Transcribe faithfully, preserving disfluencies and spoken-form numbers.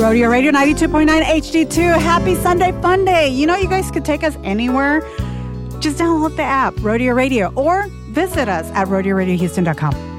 Rodeo Radio ninety-two point nine H D two. Happy Sunday Fun Day. You know, you guys could take us anywhere. Just download the app, Rodeo Radio, or visit us at rodeo radio houston dot com.